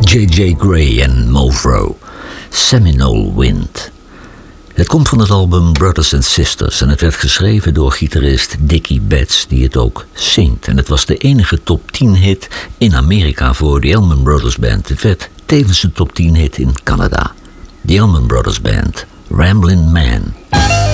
J.J. Grey en Movro, Seminole Wind. Het komt van het album Brothers and Sisters en het werd geschreven door gitarist Dickie Betts, die het ook zingt. En het was de enige top 10 hit in Amerika voor de Allman Brothers Band. Het werd tevens een top 10 hit in Canada. The Allman Brothers Band, Ramblin' Man.